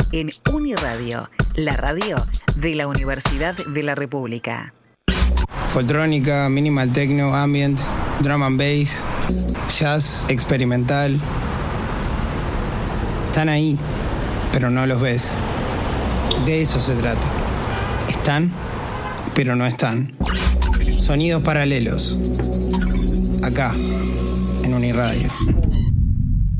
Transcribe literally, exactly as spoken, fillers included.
en Uniradio, la radio de la Universidad de la República. Foltrónica, minimal techno, ambient, drum and bass, jazz, experimental. Están ahí, pero no los ves. De eso se trata. Están, pero no están. Sonidos paralelos. Acá, en Uniradio.